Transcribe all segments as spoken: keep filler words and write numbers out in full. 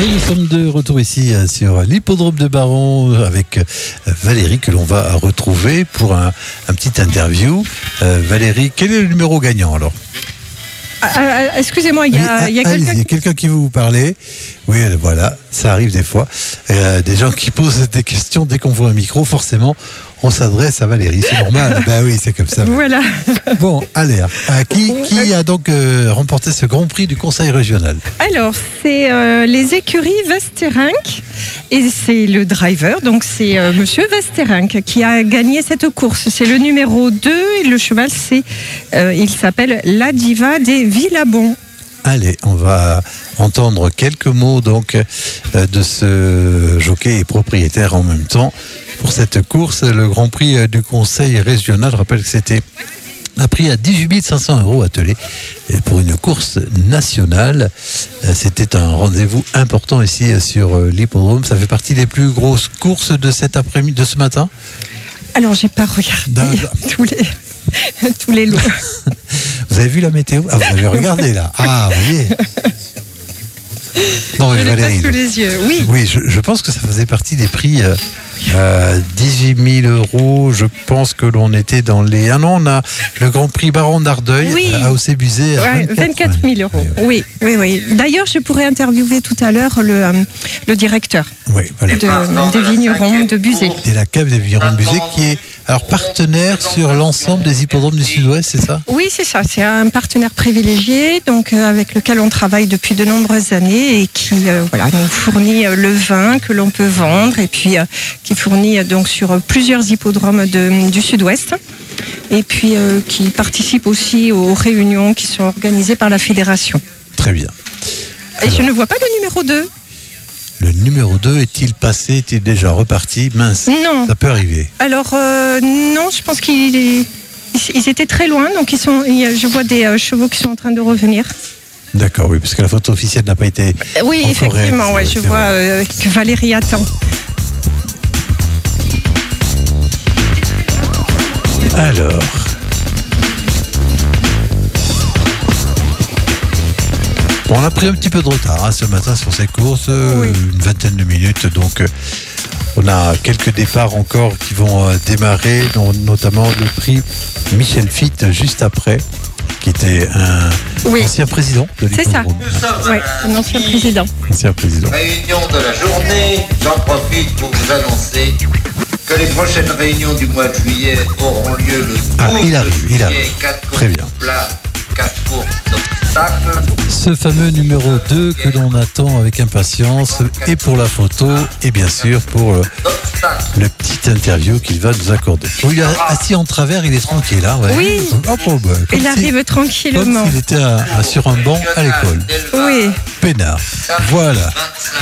Et nous sommes de retour ici sur l'hippodrome de Baron avec Valérie que l'on va retrouver pour un, un petit interview. Euh, Valérie, quel est le numéro gagnant alors ? Euh, excusez-moi, il y a, il y a quelqu'un qui... quelqu'un qui veut vous parler. Oui, voilà, ça arrive des fois. Euh, des gens qui posent des questions dès qu'on voit un micro, forcément, on s'adresse à Valérie. C'est normal. Ben oui, c'est comme ça. Voilà. Bon, allez, à qui, qui a donc euh, remporté ce Grand Prix du Conseil régional ? Alors, c'est euh, les écuries Westerinck et c'est le driver, donc c'est euh, Monsieur Westerinck qui a gagné cette course. C'est le numéro deux et le cheval, c'est, euh, il s'appelle La Diva des Villabons. Allez, on va entendre quelques mots donc euh, de ce jockey et propriétaire en même temps pour cette course, le Grand Prix du Conseil régional. Je rappelle que c'était un prix à dix-huit mille cinq cents euros attelé pour une course nationale. C'était un rendez-vous important ici sur l'hippodrome. Ça fait partie des plus grosses courses de cet après-midi, de ce matin. Alors, j'ai pas regardé tous les tous les lots. Vous avez vu la météo ? Ah, vous avez regardé là. Ah, vous voyez. Non, je l'ai Valérie, pas sous les yeux. Oui. Oui, je, je pense que ça faisait partie des prix. Euh, Euh, dix-huit mille euros, je pense que l'on était dans les... Ah non, on a le Grand Prix Baron d'Ardeuil oui. à Aussay-Buzet. Ouais, vingt-quatre mille euros. Oui, oui, oui. D'ailleurs, je pourrais interviewer tout à l'heure le, euh, le directeur oui, voilà. de, des vignerons de Buzet. Et la cave des vignerons de Buzet qui est alors partenaire sur l'ensemble des hippodromes du Sud-Ouest, c'est ça ? Oui, c'est ça. C'est un partenaire privilégié, donc euh, avec lequel on travaille depuis de nombreuses années et qui euh, voilà, nous fournit euh, le vin que l'on peut vendre et puis euh, qui fournit euh, donc sur plusieurs hippodromes de, du Sud-Ouest et puis euh, qui participe aussi aux réunions qui sont organisées par la fédération. Très bien. Et alors, je ne vois pas le numéro deux. Le numéro deux est-il passé, est-il déjà reparti ? Mince, non. Ça peut arriver. Alors, euh, non, je pense qu'ils est, ils étaient très loin, donc ils sont, je vois des euh, chevaux qui sont en train de revenir. D'accord, oui, parce que la photo officielle n'a pas été. Oui, effectivement, ouais, je vois euh, que Valérie attend. Alors. Bon, on a pris un petit peu de retard hein, ce matin sur ces courses, euh, oui. une vingtaine de minutes, donc euh, on a quelques départs encore qui vont euh, démarrer, dont, notamment le prix Michel Fitt juste après, qui était un oui. ancien président de l'hippodrome. C'est ça, oui, un ancien président. Ancien président. Réunion de la journée, j'en profite pour vous annoncer que les prochaines réunions du mois de juillet auront lieu le ah, il arrive, il juillet, arrive. quatre Très bien. Plat, quatre courses d'obstacles. Ce fameux numéro deux que l'on attend avec impatience et pour la photo et bien sûr pour le, le petit interview qu'il va nous accorder. Oh, il est assis en travers, il est tranquille là. Ouais. Oui, oh, oh, bah, il si, arrive tranquillement. Comme s'il était à, à, sur un banc à l'école. Oui. Peinard. Voilà.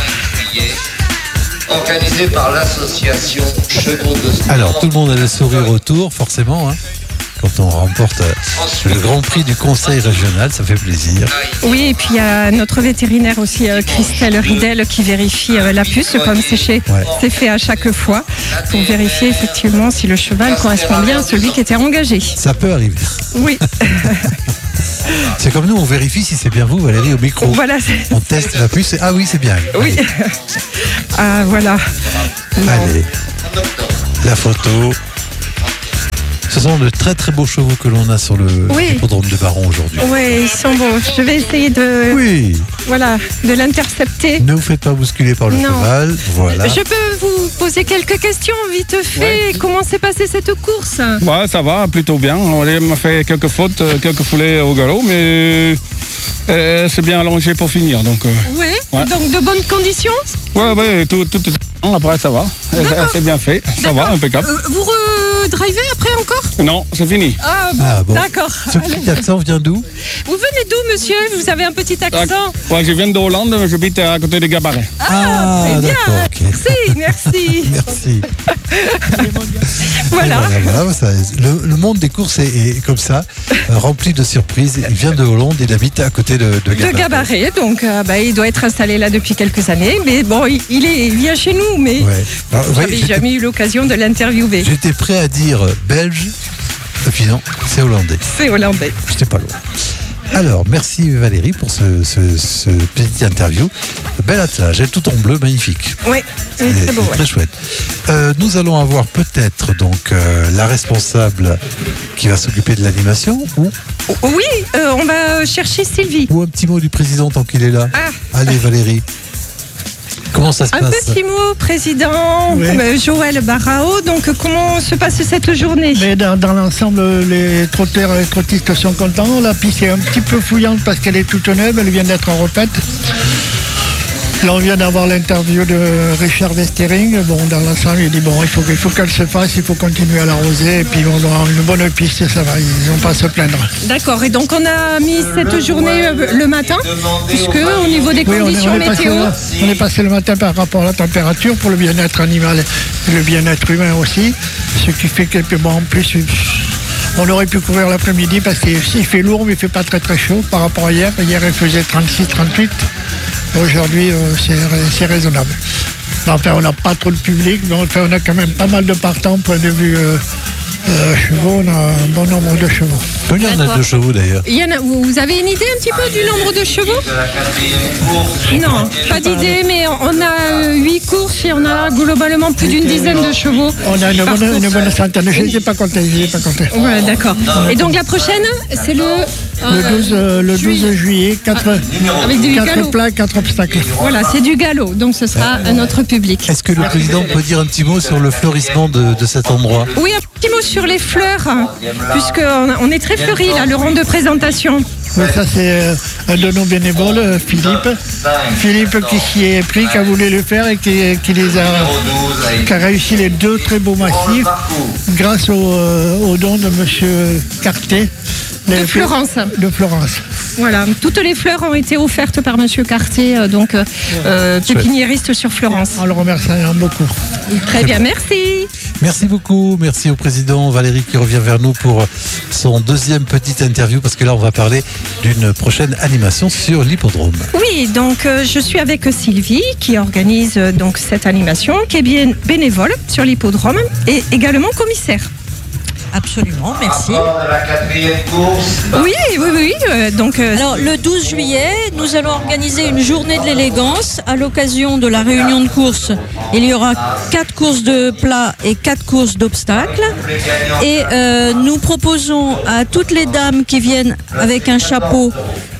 Organisé par l'association Chevaux de Sport. Alors tout le monde a le sourire autour, forcément. Hein. Quand on remporte le Grand Prix du Conseil régional, ça fait plaisir. Oui, et puis il y a notre vétérinaire aussi, euh, Christelle Ridel, qui vérifie euh, la puce, comme c'est, chez, ouais. c'est fait à chaque fois, pour vérifier effectivement si le cheval correspond bien à celui qui était engagé. Ça peut arriver. Oui. C'est comme nous, on vérifie si c'est bien vous, Valérie, au micro. Voilà, c'est... On teste la puce et ah oui, c'est bien. Oui. Ah, voilà. Allez, la photo. Ce sont de très très beaux chevaux que l'on a sur le oui. hippodrome de Baron aujourd'hui. Oui, ils sont beaux. Je vais essayer de, oui. voilà, de l'intercepter. Ne vous faites pas bousculer par le non. cheval. Voilà. Je peux vous poser quelques questions vite fait. Ouais. Comment s'est passée cette course ? Ouais, ça va, plutôt bien. On a fait quelques fautes, quelques foulées au galop, mais euh, c'est bien allongé pour finir. Donc, euh, oui, ouais. Donc de bonnes conditions ? Oui, ouais, tout, tout, tout. Après, ça va. D'accord. C'est bien fait. Ça d'accord. va, impeccable. Euh, vous redrivez après encore ? Non, c'est fini. Ah, bon, ah bon. D'accord. Ce petit accent vient d'où ? Vous venez d'où, monsieur ? Vous avez un petit accent ? Ouais, je viens de Hollande, mais j'habite à côté de Gabaret. Ah, ah très bien. Okay. Merci, merci. Merci. Voilà. voilà, voilà ça, le, le monde des courses est, est comme ça, euh, rempli de surprises. Il vient de Hollande, il habite à côté de, de Gabaret. De Gabaret, donc euh, bah, il doit être installé là depuis quelques années. Mais bon, il, il, est, il vient chez nous, mais ouais. Alors, je n'avais ouais, jamais eu l'occasion de l'interviewer. J'étais prêt à dire belge, et puis non, c'est hollandais. C'est hollandais. J'étais pas loin. Alors, merci Valérie pour ce, ce, ce petit interview. Bel attelage, et tout en bleu, magnifique. Oui, c'est Et- très beau. et ouais. très chouette. Euh, nous allons avoir peut-être donc euh, la responsable qui va s'occuper de l'animation ou, Oui, euh, on va chercher Sylvie. ou un petit mot du président tant qu'il est là. Ah. Allez Valérie, comment ça se Un passe? petit mot, président Oui. euh, Joël Barrao. Donc, comment se passe cette journée? Mais dans, dans l'ensemble, les trotteurs et les trottistes sont contents. La piste est un petit peu fouillante parce qu'elle est toute neuve, elle vient d'être en refaite. Là, on vient d'avoir l'interview de Richard Westering. Bon, dans l'ensemble, il dit bon, il faut, il faut qu'elle se fasse, il faut continuer à l'arroser. Et puis, on aura une bonne piste, ça va, ils vont pas se plaindre. D'accord. Et donc, on a mis cette journée euh, le matin, puisque au niveau des Oui, on est, conditions on est passé, météo. on est passé le matin par rapport à la température pour le bien-être animal et le bien-être humain aussi. Ce qui fait que, puis bon, en plus, on aurait pu courir l'après-midi parce qu'il il fait lourd, mais il fait pas très très chaud par rapport à hier. Hier, il faisait trente-six trente-huit. Aujourd'hui, euh, c'est c'est raisonnable. Enfin, on n'a pas trop de public, mais enfin, on a quand même pas mal de partants, point de vue euh, euh, chevaux, on a un bon nombre de chevaux. Combien on a D'accord. de chevaux d'ailleurs? Il y en a, vous vous avez une idée un petit peu du nombre de chevaux? De la quatrième course. Non, pas d'idée, mais on a huit courses et on a globalement plus d'une dizaine de chevaux. On a une par bonne, course. une bonne centaine, je n'ai pas compté, je n'ai pas compté. Voilà, d'accord. Et donc la prochaine, c'est le... Le euh, douze, euh, le douze juillet, quatre avec du galop. plats, quatre obstacles. Voilà, c'est du galop, donc ce sera à notre public. Est-ce que le président peut dire un petit mot sur le fleurissement de, de cet endroit? Oui, un petit mot sur les fleurs, puisqu'on on est très fleuri là, le rond de présentation. Oui, ça c'est euh, un de nos bénévoles, euh, Philippe. Philippe qui s'y est pris, qui a voulu le faire et qui, qui les a, qui a réussi les deux très beaux massifs grâce au, euh, au don de Monsieur Cartet. De Les- Florence. De Florence. Voilà, toutes les fleurs ont été offertes par Monsieur Cartier, euh, donc euh, euh, pépiniériste sur Florence. On le remercie beaucoup. Très bien, merci. Merci beaucoup, merci au président Valérie qui revient vers nous pour son deuxième petite interview parce que là on va parler d'une prochaine animation sur l'hippodrome. Oui, donc euh, je suis avec Sylvie qui organise euh, donc cette animation, qui est bien bénévole sur l'hippodrome et également commissaire. Absolument, merci. Rapport de la quatrième course. Oui, oui, oui. euh, donc euh, Alors, le douze juillet, nous allons organiser une journée de l'élégance à l'occasion de la réunion de course. Il y aura quatre courses de plat et quatre courses d'obstacles. Et euh, nous proposons à toutes les dames qui viennent avec un chapeau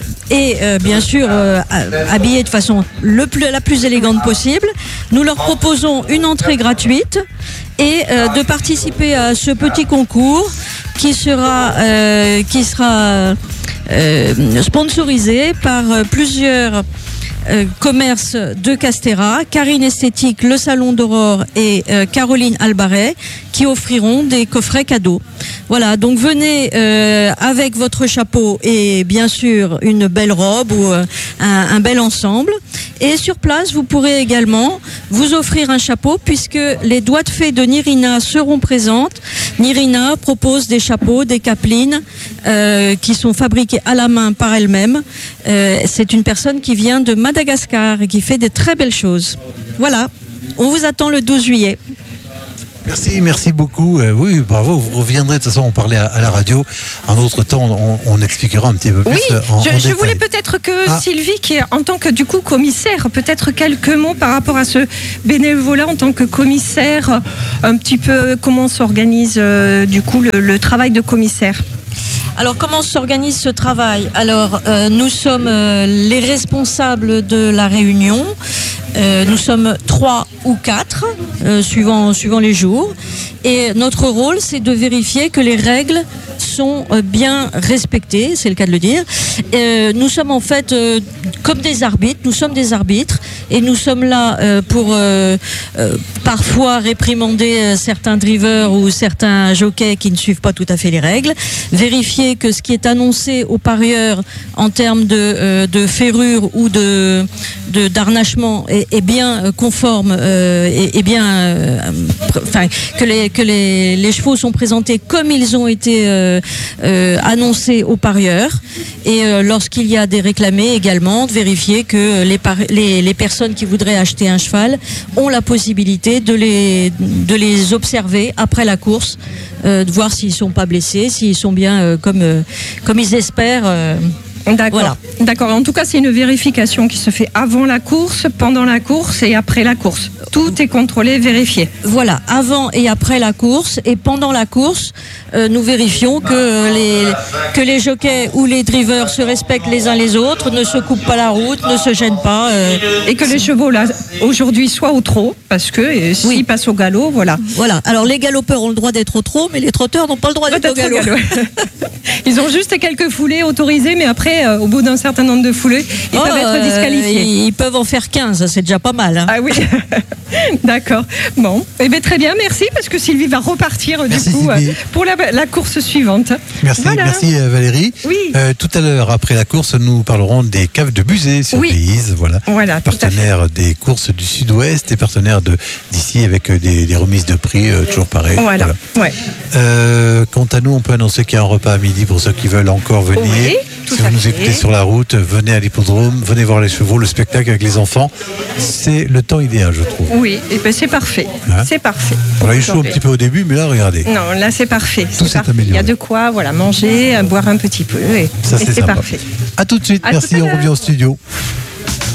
et euh, bien sûr euh, habillées de façon le plus, la plus élégante possible, nous leur proposons une entrée gratuite et euh, de participer à ce petit concours qui sera, euh, qui sera euh, sponsorisé par euh, plusieurs euh, commerces de Castéra, Karine Esthétique, le Salon d'Aurore et euh, Caroline Albaret, qui offriront des coffrets cadeaux. Voilà, donc venez euh, avec votre chapeau et bien sûr une belle robe ou euh, un, un bel ensemble. Et sur place, vous pourrez également vous offrir un chapeau puisque les doigts de fée de Nirina seront présentes. Nirina propose des chapeaux, des capelines euh, qui sont fabriqués à la main par elle-même. Euh, c'est une personne qui vient de Madagascar et qui fait des très belles choses. Voilà, on vous attend le douze juillet. Merci, merci beaucoup. Euh, oui, bravo. Vous reviendrez de toute façon, on parlait à, à la radio. En autre temps, on, on expliquera un petit peu plus. oui, euh, en, je, en je détail. voulais peut-être que Ah. Sylvie, qui est en tant que du coup commissaire, peut-être quelques mots par rapport à ce bénévolat en tant que commissaire, un petit peu comment s'organise euh, du coup le, le travail de commissaire. Alors, comment s'organise ce travail? Alors, euh, nous sommes euh, les responsables de la réunion. Euh, nous sommes trois ou quatre, euh, suivant, suivant les jours. Et notre rôle, c'est de vérifier que les règles sont euh, bien respectées, c'est le cas de le dire. Euh, nous sommes en fait euh, comme des arbitres, nous sommes des arbitres et nous sommes là euh, pour euh, euh, parfois réprimander euh, certains drivers ou certains jockeys qui ne suivent pas tout à fait les règles, vérifier que ce qui est annoncé aux parieurs en termes de, euh, de ferrure ou de, de d'harnachement est, est bien conforme euh, et, et bien, euh, enfin que les que les, les chevaux sont présentés comme ils ont été euh, euh, annoncés aux parieurs et euh, lorsqu'il y a des réclamés également de vérifier que les, pari- les les personnes qui voudraient acheter un cheval ont la possibilité de les de les observer après la course, euh, de voir s'ils sont pas blessés, s'ils sont bien euh, comme euh, comme ils espèrent. Euh, D'accord. Voilà. D'accord. En tout cas, c'est une vérification qui se fait avant la course, pendant la course et après la course. Tout est contrôlé, vérifié. Voilà, avant et après la course. Et pendant la course, euh, nous vérifions que les, que les jockeys ou les drivers se respectent les uns les autres, ne se coupent pas la route, ne se gênent pas. euh, Et que les chevaux, là, aujourd'hui, soient au trot, parce que euh, s'ils Oui. passent au galop, voilà. Voilà. Alors les galopeurs ont le droit d'être au trot, mais les trotteurs n'ont pas le droit d'être au Peut-être au galop. galop. Ils ont juste quelques foulées autorisées, mais après, euh, au bout d'un certain nombre de foulées, ils Oh, peuvent être euh, disqualifiés. Ils peuvent en faire quinze, c'est déjà pas mal. hein. Ah oui, d'accord. Bon, eh bien, très bien, merci, parce que Sylvie va repartir Merci, du coup Sylvie. euh, pour la, la course suivante. Merci, Voilà. merci euh, Valérie. Oui. Euh, tout à l'heure, après la course, nous parlerons des caves de Buzet sur Oui. Pays. Voilà. Voilà, tout à fait. Partenaire des courses du Sud-Ouest et partenaire de d'ici avec euh, des, des remises de prix euh, toujours pareil. Voilà. Ouais. Euh, quant à nous, on peut annoncer qu'il y a un repas à midi pour ceux qui veulent encore venir. Oui, tout si à vous nous fait. écoutez sur la route, venez à l'hippodrome, venez voir les chevaux, le spectacle avec les enfants. C'est le temps idéal, je trouve. Oui, et ben c'est parfait. Hein C'est parfait. On a eu chaud un petit peu au début, mais là, regardez. Non, là c'est parfait. Tout C'est s'est parfait. Il y amélioré. a de quoi, voilà, manger, euh, boire un petit peu, et, Ça, et c'est c'est sympa. parfait. À tout de suite. À Merci, tout à on l'heure. revient au studio.